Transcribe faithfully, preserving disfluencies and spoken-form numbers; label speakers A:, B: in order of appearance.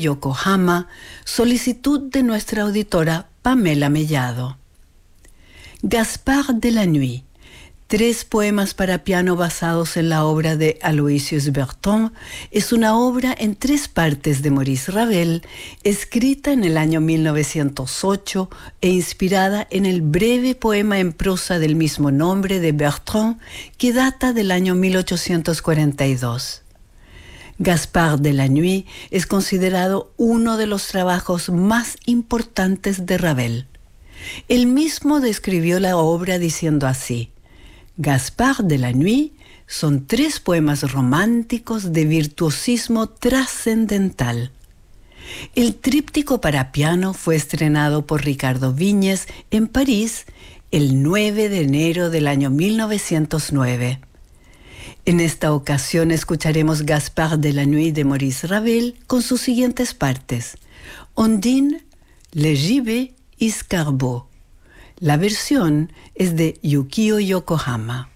A: Yokohama, solicitud de nuestra auditora Pamela Mellado. Gaspard de la Nuit, tres poemas para piano basados en la obra de Aloysius Berton, es una obra en tres partes de Maurice Ravel, escrita en el año mil novecientos ocho e inspirada en el breve poema en prosa del mismo nombre de Bertrand, que data del año mil ochocientos cuarenta y dos. Gaspard de la Nuit es considerado uno de los trabajos más importantes de Ravel. Él mismo describió la obra diciendo así: Gaspard de la Nuit son tres poemas románticos de virtuosismo trascendental. El tríptico para piano fue estrenado por Ricardo Viñes en París el nueve de enero del año mil novecientos nueve. En esta ocasión escucharemos Gaspard de la Nuit de Maurice Ravel con sus siguientes partes: Ondine, Le Gibet y Scarbeau. La versión es de Yukio Yokohama.